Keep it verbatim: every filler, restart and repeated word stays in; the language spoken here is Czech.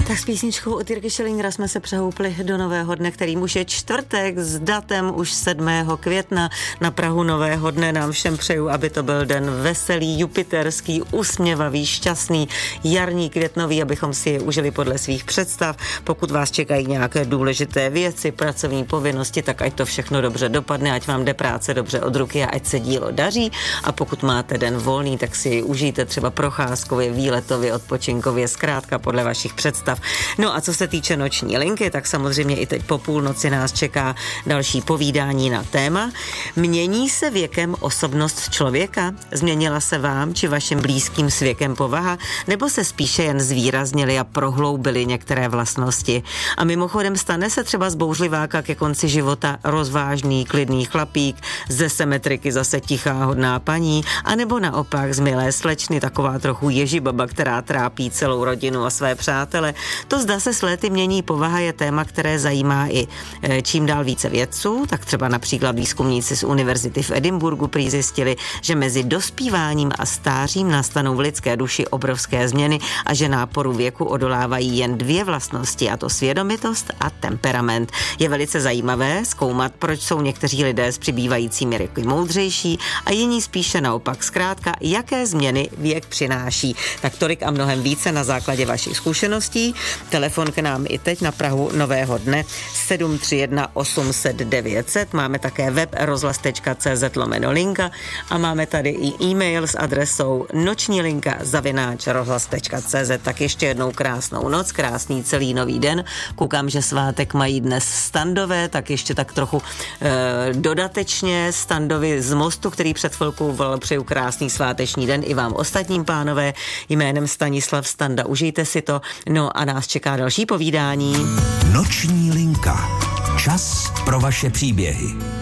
Tak s písničkou od Jirky Schillingera jsme se přehoupli do nového dne, který už je čtvrtek s datem už sedmého května. Na prahu nového dne nám všem přeju, aby to byl den veselý, jupiterský, usměvavý, šťastný, jarní, květnový, abychom si je užili podle svých představ. Pokud vás čekají nějaké důležité věci, pracovní povinnosti, tak ať to všechno dobře dopadne, ať vám jde práce dobře od ruky a ať se dílo daří. A pokud máte den volný, tak si ji užijte třeba procházkově, výletově, odpočinkově, zkrátka podle vašich představ. No a co se týče noční linky, tak samozřejmě i teď po půlnoci nás čeká další povídání na téma. Mění se věkem osobnost člověka? Změnila se vám či vašim blízkým s věkem povaha? Nebo se spíše jen zvýraznily a prohloubily některé vlastnosti? A mimochodem stane se třeba z bouřliváka ke konci života rozvážný, klidný chlapík, ze symetriky zase tichá, hodná paní, anebo naopak z milé slečny taková trochu ježibaba, která trápí celou rodinu a své přátele. To zda se s léty mění povaha je téma, které zajímá i čím dál více vědců, tak třeba například výzkumníci z univerzity v Edinburghu prý zjistili, že mezi dospíváním a stářím nastanou v lidské duši obrovské změny a že náporu věku odolávají jen dvě vlastnosti, a to svědomitost a temperament. Je velice zajímavé zkoumat, proč jsou někteří lidé s přibývajícími roky moudřejší a jiní spíše naopak. Zkrátka, jaké změny věk přináší. Tak tolik a mnohem více na základě vašich zkušeností. Telefon k nám i teď na prahu nového dne sedm tři jedna osm set devět set. Máme také web rozhlas tečka cé zet lomeno linka a máme tady i e-mail s adresou noční linka zavináč rozhlas tečka cé zet. Tak ještě jednou krásnou noc, krásný celý nový den. Koukám, že svátek mají dnes Standové, tak ještě tak trochu e, dodatečně Standovi z Mostu, který před chvilkou volal, přeju krásný sváteční den i vám ostatním, pánové, jménem Stanislav Standa. Užijte si to, no a nás čeká další povídání. Noční linka. Čas pro vaše příběhy.